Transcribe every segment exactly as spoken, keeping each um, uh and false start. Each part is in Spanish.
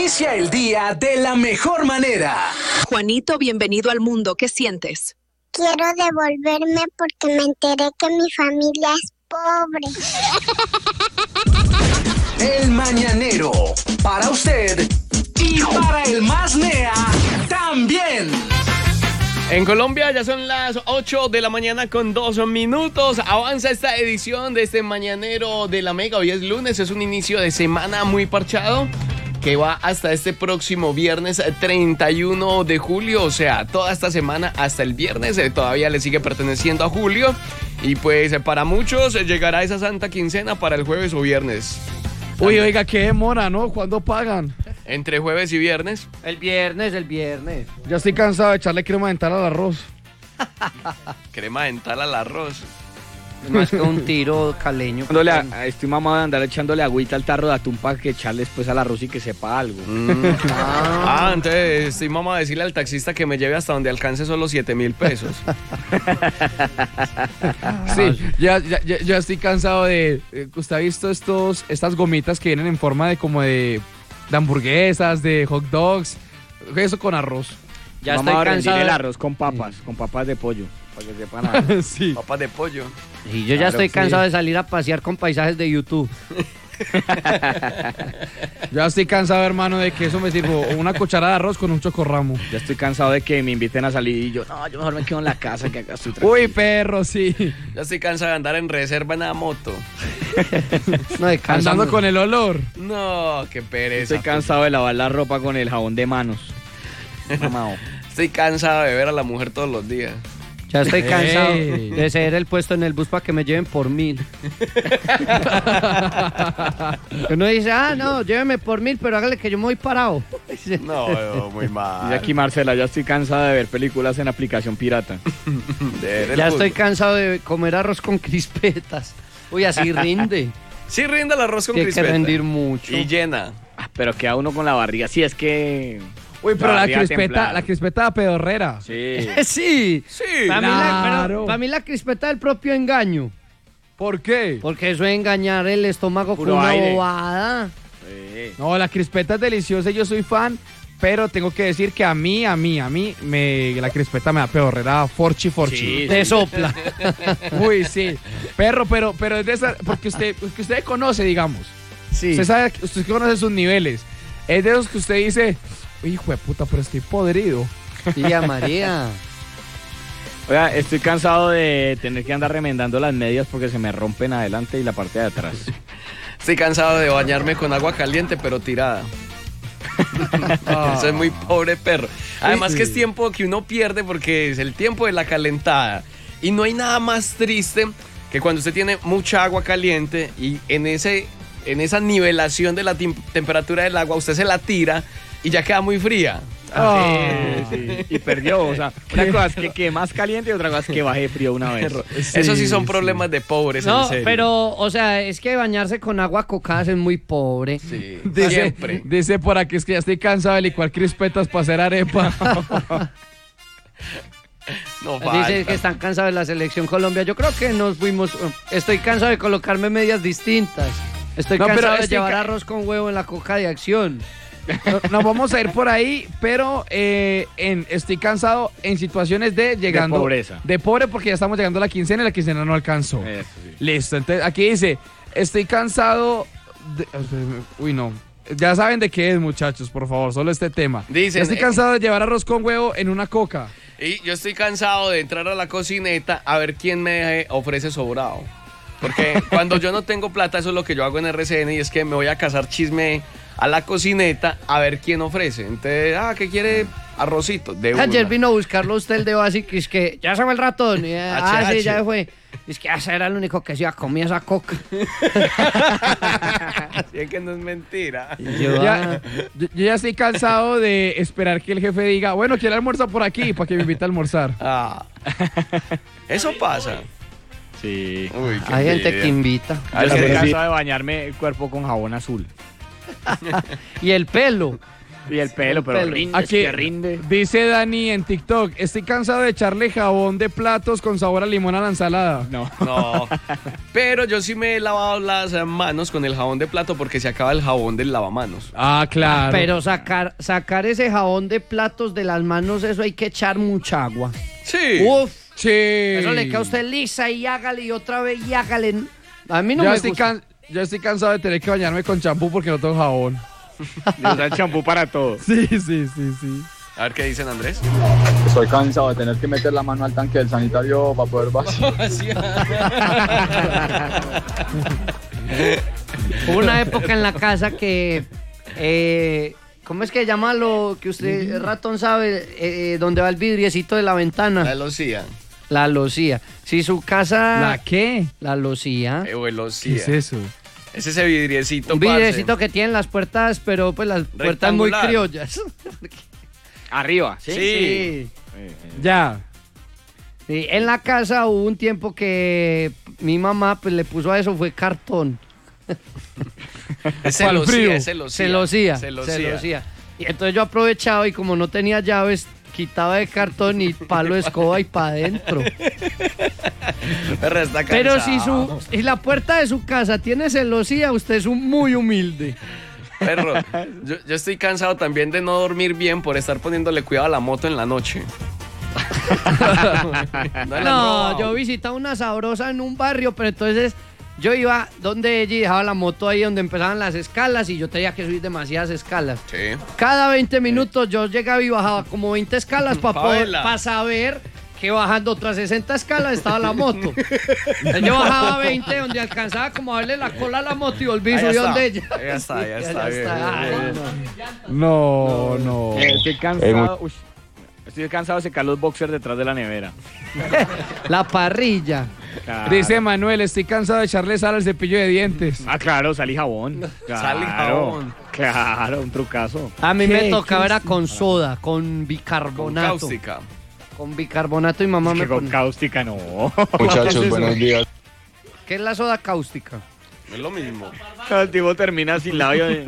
Inicia el día de la mejor manera. Juanito, bienvenido al mundo. ¿Qué sientes? Quiero devolverme porque me enteré que mi familia es pobre. El Mañanero, para usted y para el más nea también. En Colombia ya son las ocho de la mañana con dos minutos. Avanza esta edición de este Mañanero de la Mega. Hoy es lunes, es un inicio de semana muy parchado que va hasta este próximo viernes treinta y uno de julio. O sea, toda esta semana hasta el viernes eh, todavía le sigue perteneciendo a julio. Y pues eh, para muchos eh, llegará esa santa quincena para el jueves o viernes. Uy, oiga, qué demora, ¿no? ¿Cuándo pagan? Entre jueves y viernes. El viernes, el viernes. Ya estoy cansado de echarle crema dental al arroz. Crema dental al arroz. Más que un tiro caleño. Cuando le, estoy mamado de andar echándole agüita al tarro de atún para que echarle después al arroz y que sepa algo. Mm. Ah, entonces estoy mamado de decirle al taxista que me lleve hasta donde alcance solo siete mil pesos. Sí, ya, ya, ya, ya estoy cansado de... ¿Usted ha visto estos, estas gomitas que vienen en forma de como de, de hamburguesas, de hot dogs? Eso con arroz. Ya Vamos estoy a cansado el arroz con papas, sí. Con papas de pollo, para que sepan nada. Sí. Papas de pollo. Y yo ya claro, estoy cansado sí. de salir a pasear con paisajes de YouTube. Ya estoy cansado, hermano, de que eso me sirvo una cucharada de arroz con un chocorramo. Ya estoy cansado de que me inviten a salir y yo, no, yo mejor me quedo en la casa que acá estoy tranquilo. Uy, perro, sí. Ya estoy cansado de andar en reserva en la moto. No, de Andando con el olor. No, qué pereza. Estoy cansado de lavar la ropa con el jabón de manos. Mamao. Estoy cansado de ver a la mujer todos los días. Ya estoy cansado hey. de ceder el puesto en el bus para que me lleven por mil. Uno dice, ah, no, lléveme por mil, pero hágale que yo me voy parado. No, no muy mal. Y aquí, Marcela, ya estoy cansada de ver películas en aplicación pirata. Ya estoy cansado de comer arroz con crispetas. Uy, así rinde. Sí rinde el arroz con Tiene crispetas. Tiene que rendir mucho. Y llena. Ah, pero queda uno con la barriga. Sí, es que... Uy, pero la, la crispeta, la crispeta pedorrera. Sí. Sí. Sí. Para, claro. mí la, para mí la crispeta es el propio engaño. ¿Por qué? Porque eso es engañar el estómago Puro con una aire. bobada. Sí. No, la crispeta es deliciosa, yo soy fan, pero tengo que decir que a mí, a mí, a mí, me, la crispeta me da pedorrera forchi, forchi. Sí, Te sopla. Uy, sí. Perro, pero, pero es de esa, porque usted, porque usted conoce, digamos. Sí. Usted sabe, usted conoce sus niveles. Es de esos que usted dice... Hijo de puta, pero estoy podrido. Tía María. Oiga, estoy cansado de tener que andar remendando las medias porque se me rompen adelante y la parte de atrás. Estoy cansado de bañarme con agua caliente, pero tirada. Oh. Eso es muy pobre perro. Además que es tiempo que uno pierde porque es el tiempo de la calentada. Y no hay nada más triste que cuando usted tiene mucha agua caliente y en, ese, en esa nivelación de la temperatura del agua usted se la tira y ya queda muy fría. Oh. Sí, sí. Y perdió, o sea, una cosa es que quede más caliente y otra cosa es que baje frío una vez. Sí, Eso sí son problemas sí. de pobres, no, en serio. Pero, o sea, es que bañarse con agua cocada es muy pobre. Sí, dice, siempre. Dice por aquí, es que ya estoy cansado de licuar crispetas para hacer arepa. No falta. Dice que están cansados de la selección Colombia. Yo creo que nos fuimos... Estoy cansado de colocarme medias distintas. Estoy no, cansado de llevar ca... arroz con huevo en la coca de acción. No, nos vamos a ir por ahí, pero eh, en, estoy cansado en situaciones de llegando... De pobreza. De pobre porque ya estamos llegando a la quincena y la quincena no alcanzó. Eso, sí. Listo, entonces aquí dice, estoy cansado... De, uy, no. Ya saben de qué es, muchachos, por favor, solo este tema. Dicen, estoy cansado de llevar arroz con huevo en una coca. Y yo estoy cansado de entrar a la cocineta a ver quién me ofrece sobrado. Porque cuando yo no tengo plata, eso es lo que yo hago en R C N y es que me voy a cazar chisme a la cocineta a ver quién ofrece. Entonces, ah, ¿qué quiere? Arrocito. De una. Ayer vino a buscarlo usted el de Basic y es que ya se fue el ratón. Y, ah, sí, ya fue. Es que ese era el único que se iba a comer esa coca. Así es que no es mentira. Yo ya, yo, yo ya estoy cansado de esperar que el jefe diga, bueno, quiero almorzar por aquí para que me invite a almorzar. Ah. Eso pasa. Sí. Uy, hay gente que invita. Yo estoy cansado de bañarme el cuerpo con jabón azul. Y el pelo. Y el pelo, pero pelo. rinde, Aquí es que rinde. dice Dani en TikTok, estoy cansado de echarle jabón de platos con sabor a limón a la ensalada. No. No, pero yo sí me he lavado las manos con el jabón de plato porque se acaba el jabón del lavamanos. Ah, claro. Pero sacar, sacar ese jabón de platos de las manos, eso hay que echar mucha agua. Sí. Uf, Sí. eso le queda a usted lisa y hágale y otra vez y hágale. A mí no yo, me estoy gusta. can- yo estoy cansado de tener que bañarme con champú porque no tengo jabón. Y usa el champú para todo. Sí, sí, sí, sí. A ver qué dicen, Andrés. Estoy cansado de tener que meter la mano al tanque del sanitario para poder vaciar. Hubo una época en la casa que, eh, ¿cómo es que llama lo que usted, ratón, sabe? Eh, donde va el vidriecito de la ventana. La locía. La locía. Si su casa... ¿La qué? La locía. Eh, güey, ¿Qué locía. es eso? Es ese vidriecito, Un vidriecito que tienen las puertas, pero pues las puertas muy Rectangular. criollas. Arriba, ¿sí? Sí. Eh, eh. Ya. Sí, en la casa hubo un tiempo que mi mamá pues le puso a eso, fue cartón. Es ¿Cuál frío? celosía, es celosía. Celosía. Celosía. Celosía. Y entonces yo aprovechaba y como no tenía llaves, quitaba de cartón y palo de escoba y para adentro. Perra está Pero si cansado. su si la puerta de su casa tiene celosía, usted es un muy humilde. Perro, yo, yo estoy cansado también de no dormir bien por estar poniéndole cuidado a la moto en la noche. No, la han No, robado. yo visitaba una sabrosa en un barrio, pero entonces yo iba donde ella y dejaba la moto ahí donde empezaban las escalas y yo tenía que subir demasiadas escalas. Sí. Cada veinte minutos yo llegaba y bajaba como veinte escalas para Pa' poder verla. para saber que bajando otras sesenta escalas estaba la moto. Entonces yo bajaba veinte donde alcanzaba como a verle la cola a la moto y volví y Ahí subí está. donde ella. Ahí está, ya está, bien, Ay, bien, bien. no. No, no. Eh, Estoy cansado. Uy, estoy cansado de secar los boxers detrás de la nevera. La parrilla. Claro. Dice Manuel, estoy cansado de echarle sal al cepillo de dientes. Ah, claro, sal y jabón. Claro, Sal y jabón. Claro, un trucazo. A mí ¿Qué? me tocaba ¿Qué era es? con soda, con Con bicarbonato. cáustica. Con bicarbonato y mamá Que me con pone... cáustica no. Muchachos, buenos días. ¿Qué es la soda cáustica? Es lo mismo. El tipo termina sin labio. de-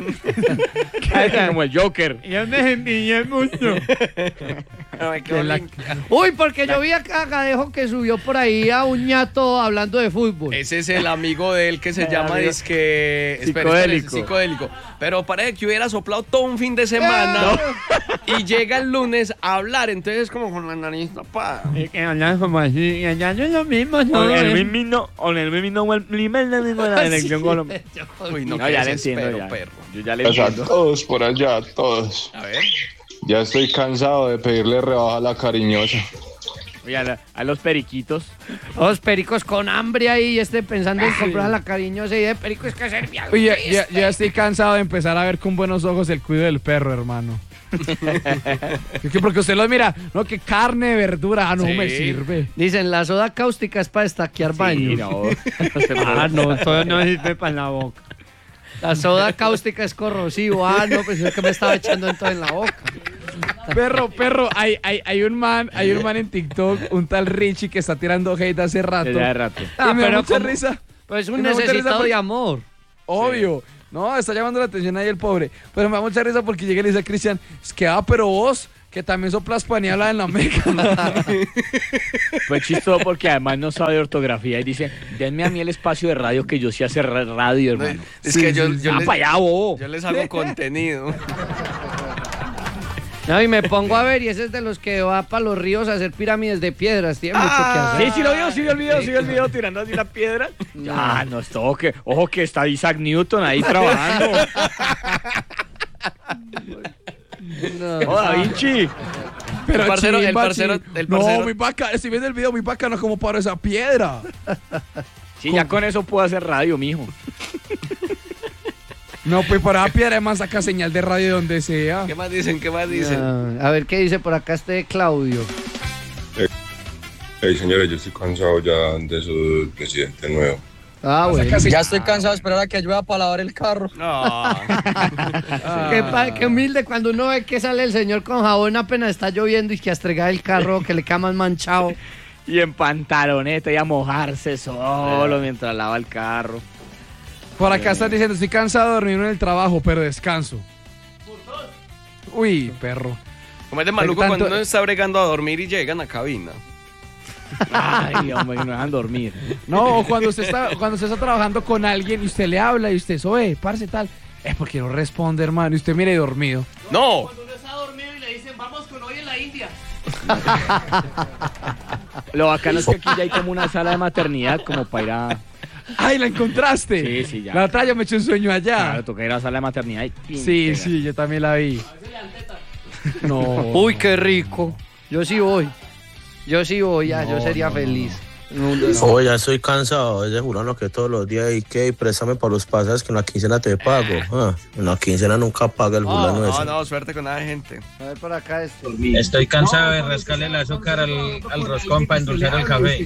Como el Joker. Yo me envié mucho. Ay, qué la- limpia. Uy, porque yo vi a Cagadejo que subió por ahí a un ñato hablando de fútbol. Ese es el amigo de él que se llama amigo. disque espera, Psicodélico. espera, psicodélico. Pero parece que hubiera soplado todo un fin de semana y llega el lunes a hablar, entonces como con la nariz tapada. Que hablan como así, y allá no es lo mismo, Con ¿no? el mismo, con el mismo, el primer enemigo de la selección Colombia. Uy, no, No, qué ya le desespero, entiendo, ya. perro. Yo ya le Pues a entiendo. todos por allá, a todos. A ver. Ya estoy cansado de pedirle rebaja a la cariñosa. Oye, a, la- a los periquitos. Los pericos con hambre ahí, este pensando en comprar a la cariñosa y de perico es que servía. Oye, ya, ya, ya estoy cansado de empezar a ver con buenos ojos el cuido del perro, hermano. Es que porque usted los mira, no, que carne, verdura, ah, no Sí. me sirve. Dicen, la soda cáustica es para estaquear baño. Sí, no. Ah, no, todo no sirve para la boca. La soda cáustica es corrosivo. Ah, no, pues es que me estaba echando entonces en la boca. Perro, perro, hay, hay, hay un man, hay un man en TikTok, un tal Richie que está tirando hate hace rato. Ya de rato. Ah, y me da pero mucha como- risa. Pues Y un me da mucha risa necesitado porque- de amor. Obvio. No, está llamando la atención ahí el pobre. Pero me da mucha risa porque llega y le dice a Cristian, es que, ah, pero vos, que también soplas pañala en la meca. Fue chistoso porque además no sabe ortografía y dice, denme a mí el espacio de radio que yo sí hace ra- radio, No, hermano. es que yo, yo, Ah, les, pa' allá, bobo. yo les hago contenido. No, y me pongo a ver, y ese es de los que va para los ríos a hacer pirámides de piedras. Tiene mucho que hacer. Sí, sí lo vio, sí vio el video, sí vio el video tirando así la piedra. Ah, no, esto que, ojo que está Isaac Newton ahí trabajando. No. Oh, Da Vinci. Pero El parcero- el chimba, parcero- chimba. el parcero- No, muy bacano. Estoy viendo el video, muy bacano como para esa piedra. Sí, ya con eso puedo hacer radio, mijo. No, pues para esa piedra además saca señal de radio donde sea. ¿Qué más dicen? ¿Qué más dicen? Ah, a ver qué dice por acá este Claudio. Hey, señores, yo estoy cansado ya de su presidente nuevo. Ah, bueno. Ya estoy cansado de esperar a que llueva para lavar el carro. No. Qué, pa- qué humilde cuando uno ve que sale el señor con jabón apenas está lloviendo y que a estregar el carro, que le queda más manchado. Y en pantaloneta y a mojarse solo mientras lava el carro. Por acá están diciendo, estoy cansado de dormir en el trabajo, pero descanso. Uy, perro. Como es de maluco Tanto- cuando uno está bregando a dormir y llegan a cabina. Ay, hombre, que no dejan dormir. No, o cuando usted está, cuando usted está trabajando con alguien y usted le habla y usted, oye, parce tal, es porque no responde, hermano, y usted mire dormido. No. Cuando uno está dormido y le dicen, vamos con hoy en la India. Lo bacano es que aquí ya hay como una sala de maternidad como para ir a... ¡Ay, la encontraste! Sí, sí, ya. La otra yo me eché un sueño allá. Claro, toca ir a la sala de maternidad y... Sí, sí, yo también la vi. No. Uy, qué rico. Yo sí voy. Yo sí voy, ya, yo sería feliz. No, no. Oh, ya estoy cansado de jurarlo que todos los días y que préstame para los pasajes que en la quincena te pago. Ah, en la quincena nunca paga el No, fulano no, ese. no, suerte con nada, gente. A ver por acá este. Estoy cansado de rascarle el azúcar al, al roscón para endulzar el café.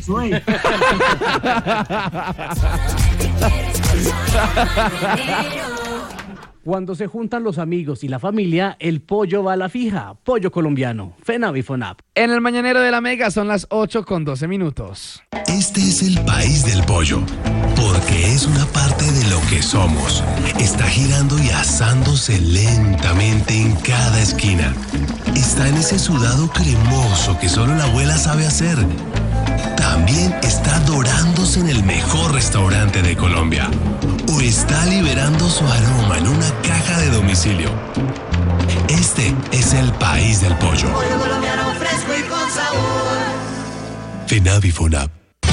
Cuando se juntan los amigos y la familia, el pollo va a la fija. Pollo colombiano. FENAVI FONAP. En el mañanero de la Mega son las ocho con doce minutos. Este es el país del pollo, porque es una parte de lo que somos. Está girando y asándose lentamente en cada esquina. Está en ese sudado cremoso que solo la abuela sabe hacer. También está dorándose en el mejor restaurante de Colombia. O está liberando su aroma en una caja de domicilio. Este es el país del pollo. Pollo colombiano fresco y con sabor. FENAVI FONAP.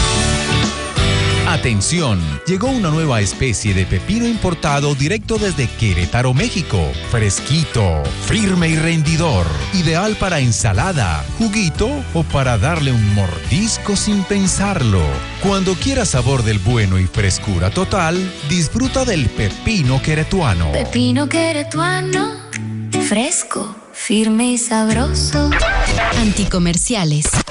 Atención, llegó una nueva especie de pepino importado directo desde Querétaro, México. Fresquito, firme y rendidor. Ideal para ensalada, juguito o para darle un mordisco sin pensarlo. Cuando quieras sabor del bueno y frescura total, disfruta del pepino queretuano. Pepino queretuano, fresco, firme y sabroso. Anticomerciales.